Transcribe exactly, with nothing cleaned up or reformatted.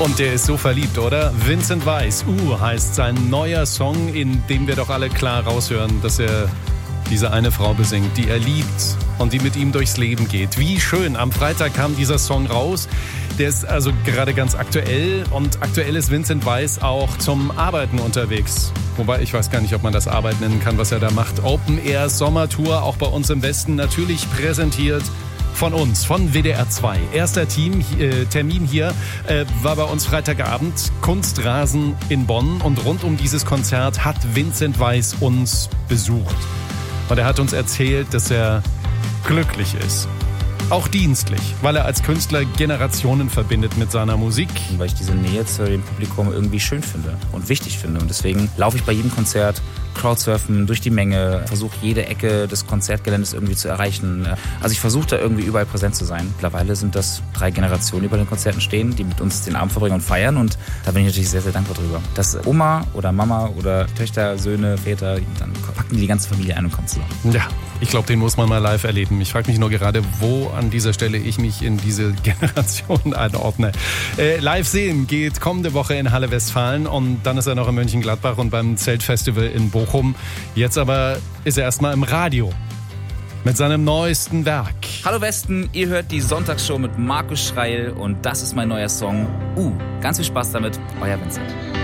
Und der ist so verliebt, oder? Vincent Weiss, Uh heißt sein neuer Song, in dem wir doch alle klar raushören, dass er diese eine Frau besingt, die er liebt und die mit ihm durchs Leben geht. Wie schön, am Freitag kam dieser Song raus. Der ist also gerade ganz aktuell und aktuell ist Vincent Weiss auch zum Arbeiten unterwegs. Wobei ich weiß gar nicht, ob man das Arbeit nennen kann, was er da macht. Open Air Sommertour, auch bei uns im Westen, natürlich präsentiert von uns, von W D R zwei. Erster Team, äh, Termin hier äh, war bei uns Freitagabend, Kunstrasen in Bonn. Und rund um dieses Konzert hat Vincent Weiss uns besucht. Und er hat uns erzählt, dass er glücklich ist. Auch dienstlich, weil er als Künstler Generationen verbindet mit seiner Musik. Weil ich diese Nähe zu dem Publikum irgendwie schön finde und wichtig finde. Und deswegen laufe ich bei jedem Konzert Crowdsurfen durch die Menge, versuche jede Ecke des Konzertgeländes irgendwie zu erreichen. Also ich versuche da irgendwie überall präsent zu sein. Mittlerweile sind das drei Generationen, die bei den Konzerten stehen, die mit uns den Abend verbringen und feiern. Und da bin ich natürlich sehr, sehr dankbar drüber. Dass Oma oder Mama oder Töchter, Söhne, Väter, dann packen die die ganze Familie ein und kommen zusammen. Ja, ich glaube, den muss man mal live erleben. Ich frage mich nur gerade, wo an dieser Stelle ich mich in diese Generation einordne. Äh, live sehen geht kommende Woche in Halle Westfalen und dann ist er noch in Mönchengladbach und beim Zeltfestival in Bochum. Jetzt aber ist er erstmal im Radio mit seinem neuesten Werk. Hallo Westen, ihr hört die Sonntagsshow mit Markus Schreil und das ist mein neuer Song Uh. Ganz viel Spaß damit, euer Vincent.